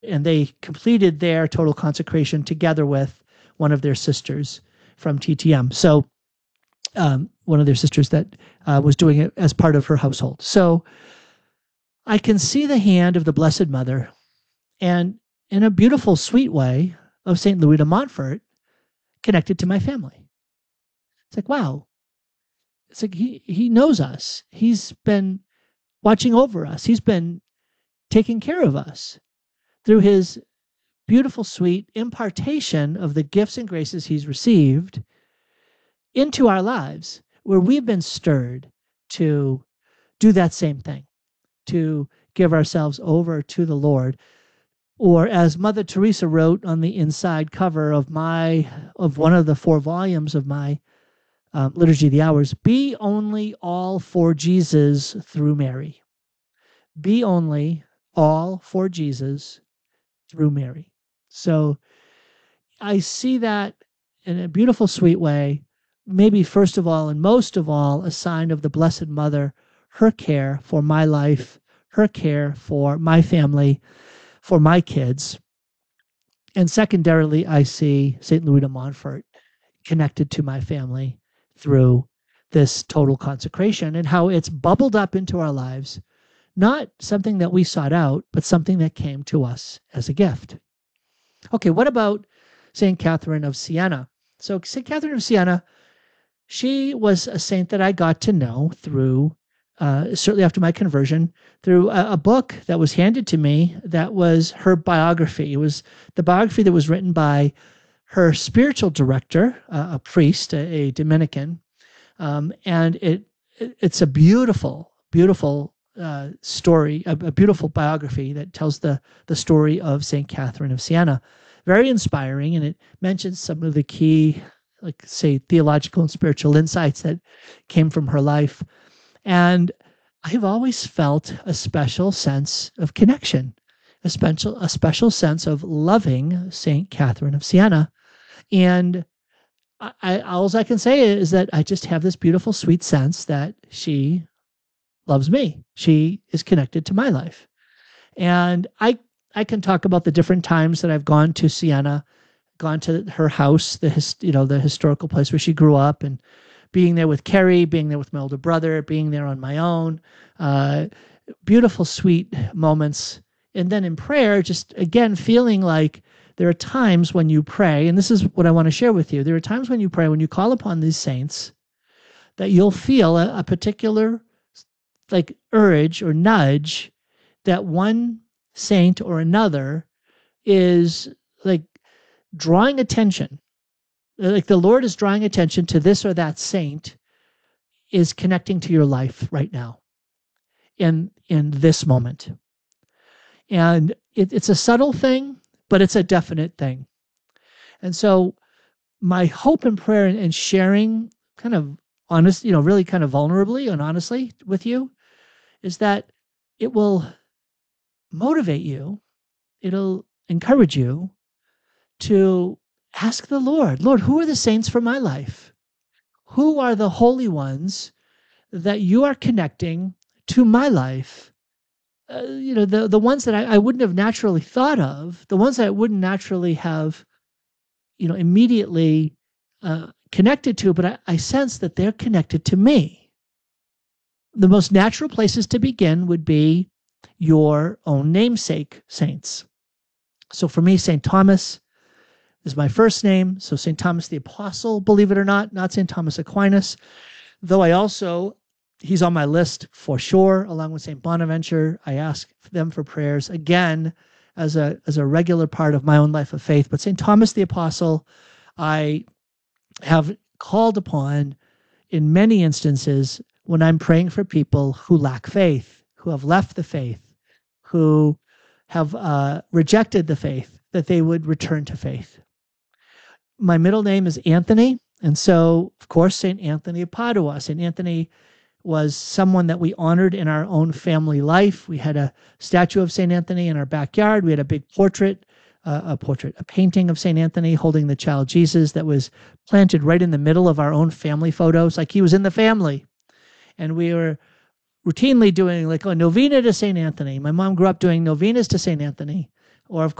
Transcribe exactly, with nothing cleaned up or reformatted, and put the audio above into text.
and they completed their total consecration together with one of their sisters from T T M. So um, one of their sisters that uh, was doing it as part of her household. So I can see the hand of the Blessed Mother, and in a beautiful, sweet way, of Saint Louis de Montfort connected to my family. It's like, wow. It's like he, he knows us. He's been watching over us. He's been taking care of us through his beautiful, sweet impartation of the gifts and graces he's received into our lives, where we've been stirred to do that same thing, to give ourselves over to the Lord. Or as Mother Teresa wrote on the inside cover of my of one of the four volumes of my um, Liturgy of the Hours, be only all for Jesus through Mary. Be only all for Jesus through Mary. So I see that in a beautiful, sweet way, maybe first of all and most of all, a sign of the Blessed Mother, her care for my life, her care for my family, for my kids. And secondarily, I see Saint Louis de Montfort connected to my family through this total consecration, and how it's bubbled up into our lives, not something that we sought out, but something that came to us as a gift. Okay, what about Saint Catherine of Siena? So Saint Catherine of Siena, she was a saint that I got to know through, uh, certainly after my conversion, through a, a book that was handed to me that was her biography. It was the biography that was written by her spiritual director, uh, a priest, a, a Dominican, um, and it, it it's a beautiful, beautiful uh, story, a, a beautiful biography that tells the the story of Saint Catherine of Siena. Very inspiring, and it mentions some of the key, like say, theological and spiritual insights that came from her life. And I've always felt a special sense of connection, a special a special sense of loving Saint Catherine of Siena. And I, I, all I can say is that I just have this beautiful, sweet sense that she loves me. She is connected to my life. And I I can talk about the different times that I've gone to Siena, gone to her house, the his, you know the historical place where she grew up, and being there with Carrie, being there with my older brother, being there on my own. Uh, beautiful, sweet moments. And then in prayer, just again feeling like there are times when you pray, and this is what I want to share with you. There are times when you pray, when you call upon these saints, that you'll feel a, a particular like urge or nudge that one saint or another is like drawing attention. Like the Lord is drawing attention to this or that saint is connecting to your life right now in, in this moment. And it, it's a subtle thing, but it's a definite thing. And so my hope and prayer and sharing kind of honest, you know, really kind of vulnerably and honestly with you is that it will motivate you. It'll encourage you to ask the Lord, Lord, who are the saints for my life? Who are the holy ones that you are connecting to my life? Uh, you know, the, the ones that I, I wouldn't have naturally thought of, the ones that I wouldn't naturally have, you know, immediately uh, connected to, but I, I sense that they're connected to me. The most natural places to begin would be your own namesake saints. So for me, Saint Thomas is my first name. So Saint Thomas the Apostle, believe it or not, not Saint Thomas Aquinas, though I also, he's on my list for sure, along with Saint Bonaventure. I ask them for prayers, again, as a, as a regular part of my own life of faith. But Saint Thomas the Apostle, I have called upon in many instances when I'm praying for people who lack faith, who have left the faith, who have uh, rejected the faith, that they would return to faith. My middle name is Anthony, and so, of course, Saint Anthony of Padua. Saint Anthony was someone that we honored in our own family life. We had a statue of Saint Anthony in our backyard. We had a big portrait, uh, a portrait, a painting of Saint Anthony holding the child Jesus that was planted right in the middle of our own family photos, like he was in the family. And we were routinely doing like a novena to Saint Anthony. My mom grew up doing novenas to Saint Anthony or of